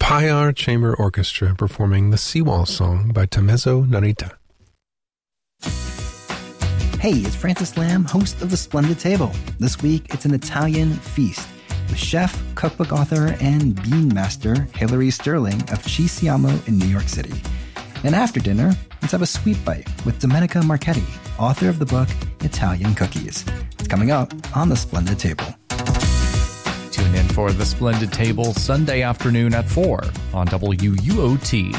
Payar Chamber Orchestra performing the Seawall Song by Tommaso Narita. Hey, it's Francis Lamb, host of The Splendid Table. This week, it's an Italian feast with chef, cookbook author, and bean master Hilary Sterling of Ci Siamo in New York City. And after dinner, let's have a sweet bite with Domenica Marchetti, author of the book Italian Cookies. It's coming up on The Splendid Table. Tune in for The Splendid Table Sunday afternoon at 4 on WUOT.